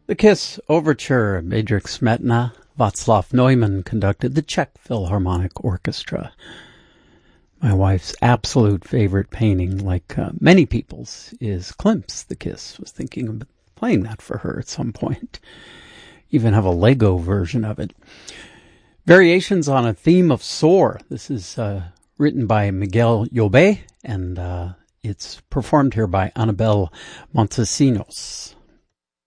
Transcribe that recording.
The Kiss Overture, Bedřich Smetana, Václav Neumann conducted, the Czech Philharmonic Orchestra. My wife's absolute favorite painting, like many people's, is Klimt's The Kiss. Was thinking of playing that for her at some point. Even have a Lego version of it. Variations on a Theme of Soar. This is written by Miguel Llobet, and it's performed here by Anabel Montesinos.